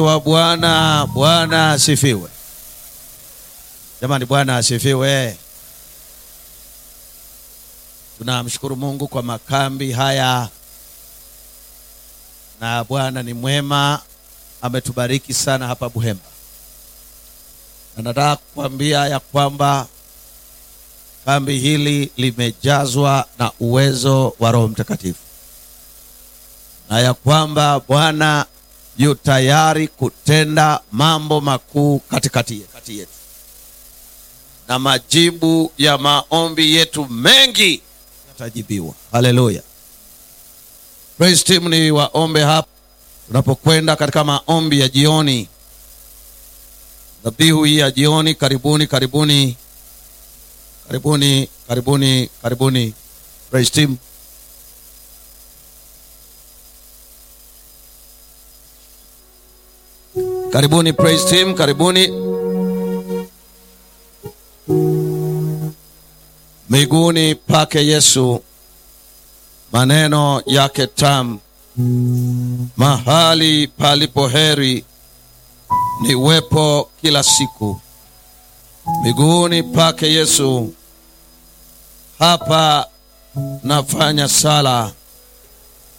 wa Bwana. Bwana asifiwe. Jamani, Bwana asifiwe. Tunamshukuru Mungu kwa makambi haya, na Bwana ni mwema, ametubariki sana hapa Buhemba. Na nataka kukwambia ya kwamba kambi hili limejazwa na uwezo wa Roho Mtakatifu, na ya kwamba Bwana yu tayari kutenda mambo makuu katikati yetu, na majibu ya maombi yetu mengi yatajibiwa. Haleluya. Praise team, ni waombe hapa tunapokwenda katika maombi ya jioni, dhabihu hii ya jioni. Karibuni, karibuni, karibuni, karibuni, karibuni praise team. Karibuni praise team, karibuni. Miguuni pake Yesu, maneno yake tamu, mahali palipo heri ni wepo kila siku. Miguuni pake Yesu, hapa nafanya sala,